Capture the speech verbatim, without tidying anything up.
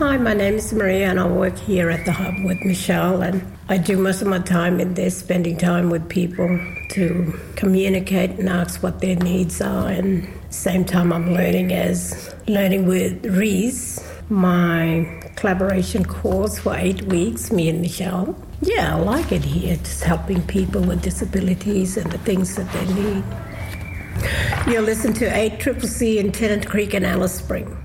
Hi, my name is Maria and I work here at the Hub with Michelle, and I do most of my time in there spending time with people to communicate and ask what their needs are, and at the same time I'm learning as learning with Reese, my collaboration course for eight weeks, me and Michelle. Yeah, I like it here, just helping people with disabilities and the things that they need. You'll listen to eight Triple C in Tennant Creek and Alice Spring.